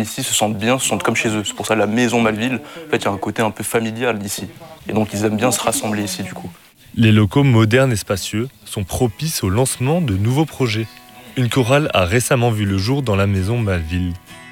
ici se sentent bien, se sentent comme chez eux. C'est pour ça la maison Maleville, en fait, il y a un côté un peu familial ici. Et donc, ils aiment bien se rassembler ici, du coup. Les locaux modernes et spacieux sont propices au lancement de nouveaux projets. Une chorale a récemment vu le jour dans la maison Maleville.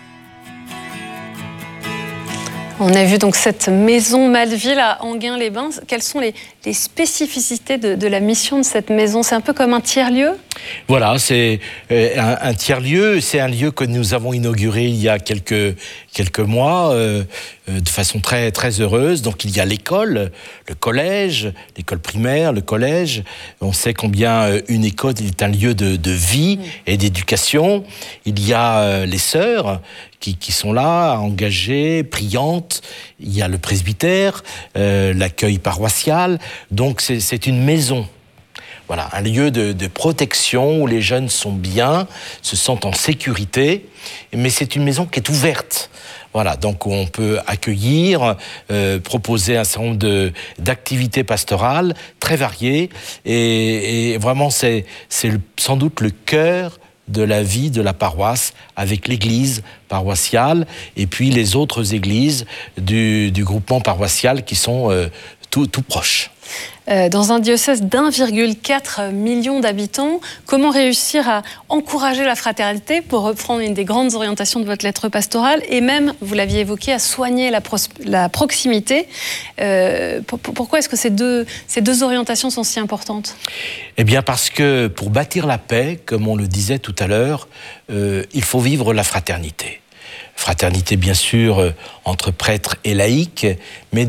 On a vu donc cette maison Maleville à Enghien-les-Bains. Quelles sont les spécificités de la mission de cette maison? C'est un peu comme un tiers-lieu? Voilà, c'est un tiers-lieu. C'est un lieu que nous avons inauguré il y a quelques mois de façon très, très heureuse. Donc il y a l'école, le collège, l'école primaire, le collège. On sait combien une école est un lieu de vie et d'éducation. Il y a les sœurs qui sont là, engagées, priantes. Il y a le presbytère, l'accueil paroissial. Donc c'est une maison. Voilà, un lieu de protection où les jeunes sont bien, se sentent en sécurité. Mais c'est une maison qui est ouverte. Voilà, donc on peut accueillir, proposer un certain nombre d'activités pastorales très variées. Et vraiment, c'est sans doute le cœur de la vie de la paroisse avec l'église paroissiale et puis les autres églises du groupement paroissial qui sont tout proches. Dans un diocèse d'1,4 million d'habitants, comment réussir à encourager la fraternité, pour reprendre une des grandes orientations de votre lettre pastorale, et même, vous l'aviez évoqué, à soigner la proximité. Pourquoi est-ce que ces deux orientations sont si importantes? Eh bien parce que pour bâtir la paix, comme on le disait tout à l'heure, il faut vivre la fraternité. Fraternité, bien sûr, entre prêtres et laïcs, mais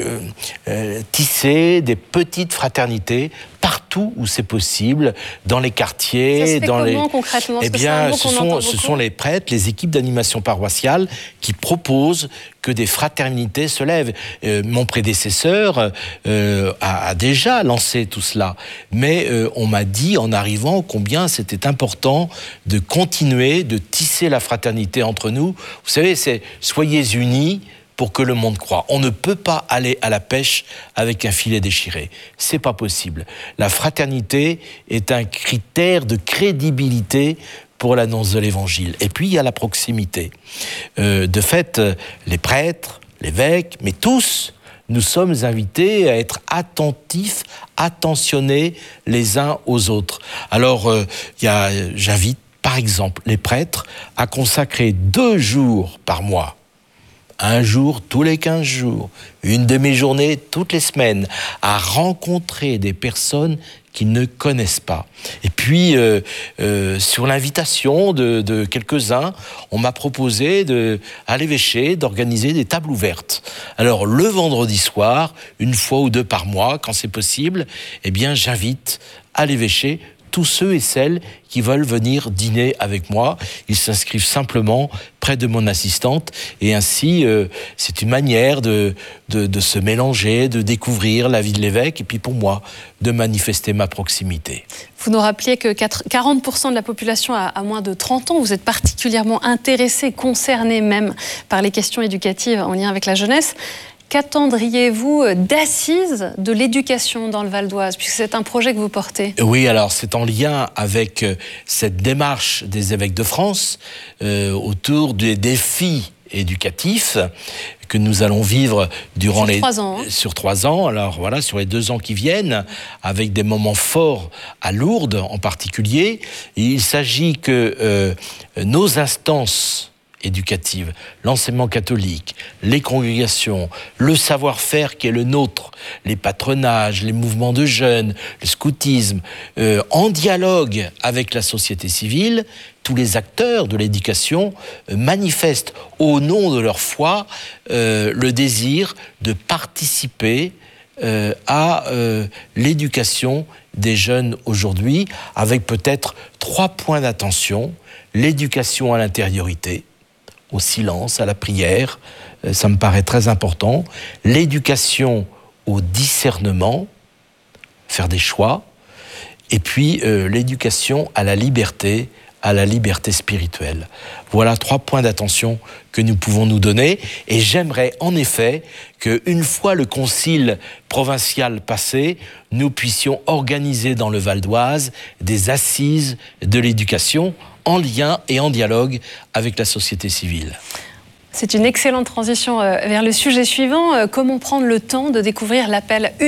tisser des petites fraternités partout où c'est possible, dans les quartiers. Ça se fait comment concrètement? Eh bien, ce sont les prêtres, les équipes d'animation paroissiale qui proposent que des fraternités se lèvent. Mon prédécesseur a déjà lancé tout cela, mais on m'a dit en arrivant combien c'était important de continuer de tisser la fraternité entre nous. Vous savez, c'est « soyez unis » pour que le monde croie. On ne peut pas aller à la pêche avec un filet déchiré. C'est pas possible. La fraternité est un critère de crédibilité pour l'annonce de l'Évangile. Et puis, il y a la proximité. De fait, les prêtres, l'évêque, mais tous, nous sommes invités à être attentifs, attentionnés les uns aux autres. Alors, j'invite, par exemple, les prêtres à consacrer 2 jours par mois, un jour tous les 15 jours, une demi-journée toutes les semaines, à rencontrer des personnes qu'ils ne connaissent pas. Et puis, sur l'invitation de quelques-uns, on m'a proposé à l'évêché d'organiser des tables ouvertes. Alors, le vendredi soir, 1 fois ou 2 par mois, quand c'est possible, eh bien, j'invite à l'évêché tous ceux et celles qui veulent venir dîner avec moi. Ils s'inscrivent simplement près de mon assistante et ainsi c'est une manière de se mélanger, de découvrir la vie de l'évêque et puis pour moi de manifester ma proximité. Vous nous rappeliez que 40% de la population a moins de 30 ans. Vous êtes particulièrement intéressé, concerné même par les questions éducatives en lien avec la jeunesse. Qu'attendriez-vous d'assises de l'éducation dans le Val d'Oise, puisque c'est un projet que vous portez? Oui, alors c'est en lien avec cette démarche des évêques de France autour des défis éducatifs que nous allons vivre durant sur 3 ans. Alors voilà, sur les 2 ans qui viennent, avec des moments forts à Lourdes en particulier. Et il s'agit que nos instances éducative, l'enseignement catholique, les congrégations, le savoir-faire qui est le nôtre, les patronages, les mouvements de jeunes, le scoutisme, en dialogue avec la société civile, tous les acteurs de l'éducation manifestent au nom de leur foi le désir de participer à l'éducation des jeunes aujourd'hui, avec peut-être 3 points d'attention: l'éducation à l'intériorité, au silence, à la prière, ça me paraît très important. L'éducation au discernement, faire des choix. Et puis l'éducation à la liberté spirituelle. Voilà 3 points d'attention que nous pouvons nous donner. Et j'aimerais en effet qu'une fois le concile provincial passé, nous puissions organiser dans le Val d'Oise des assises de l'éducation en lien et en dialogue avec la société civile. C'est une excellente transition vers le sujet suivant. Comment prendre le temps de découvrir l'appel